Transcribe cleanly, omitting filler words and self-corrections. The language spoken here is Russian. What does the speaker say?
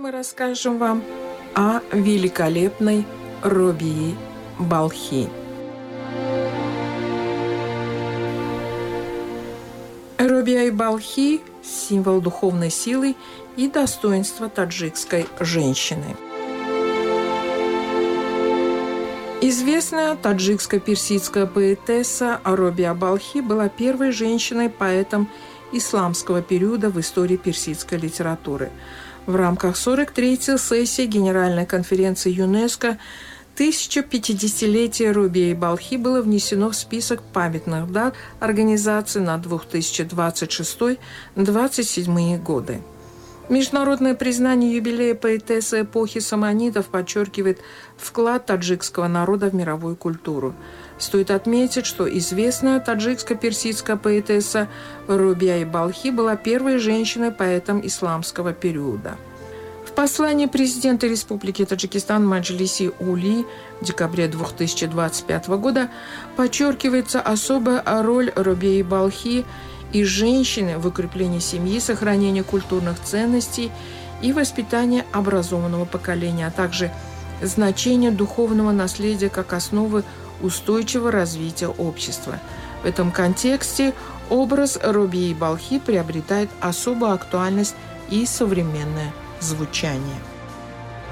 мы расскажем вам о великолепной Робии Балхи. Робия Балхи – символ духовной силы и достоинства таджикской женщины. Известная таджикско-персидская поэтесса Робия Балхи была первой женщиной-поэтом исламского периода в истории персидской литературы. В рамках 43-й сессии Генеральной конференции ЮНЕСКО 1050-летие Робии Балхи было внесено в список памятных дат организации на 2026-2027 годы. Международное признание юбилея поэтессы эпохи саманидов подчеркивает вклад таджикского народа в мировую культуру. Стоит отметить, что известная таджикско-персидская поэтесса Робия Балхи была первой женщиной-поэтом исламского периода. В послании президента Республики Таджикистан Маджлиси Ули в декабре 2025 года подчеркивается особая роль Робии Балхи и женщины в укреплении семьи, сохранении культурных ценностей и воспитании образованного поколения, а также значение духовного наследия как основы устойчивого развития общества. В этом контексте образ Робии Балхи приобретает особую актуальность и современное звучание.